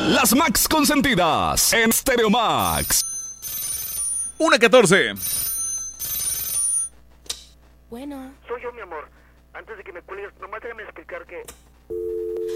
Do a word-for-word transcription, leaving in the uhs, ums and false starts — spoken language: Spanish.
Las Max consentidas en Stereo Max. una catorce. Bueno. Soy yo, mi amor. Antes de que me cuelgues, nomás déjame explicar que...